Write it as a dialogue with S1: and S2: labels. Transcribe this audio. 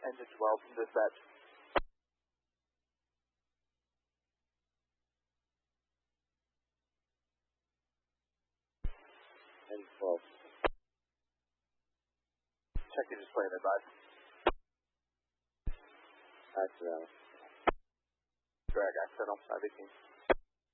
S1: engine 12 from dispatch.
S2: Engine 12.
S1: Check your display and advise.
S2: Accidental.
S1: Drag accidental, 518.